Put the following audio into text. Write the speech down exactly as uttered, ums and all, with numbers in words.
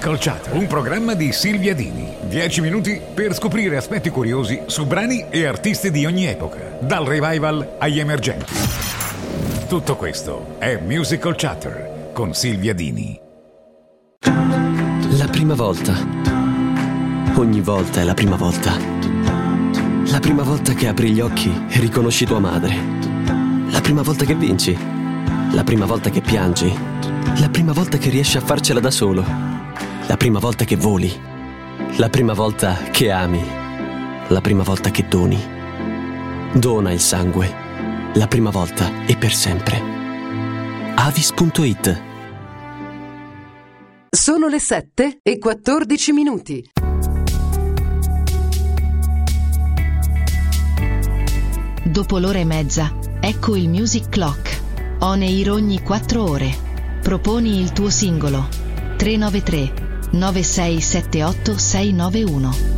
Culture, un programma di Silvia Dini. Dieci minuti per scoprire aspetti curiosi su brani e artisti di ogni epoca, dal revival agli emergenti. Tutto questo è Musical Chatter con Silvia Dini. La prima volta. Ogni volta è la prima volta. La prima volta che apri gli occhi e riconosci tua madre. La prima volta che vinci. La prima volta che piangi. La prima volta che riesci a farcela da solo. La prima volta che voli. La prima volta che ami. La prima volta che doni. Dona il sangue. La prima volta e per sempre. Avis punto it. Sono le sette e quattordici minuti. Dopo l'ora e mezza, ecco il Music Clock. On air ogni quattro ore. Proponi il tuo singolo. tre nove tre nove sei sette otto sei nove uno.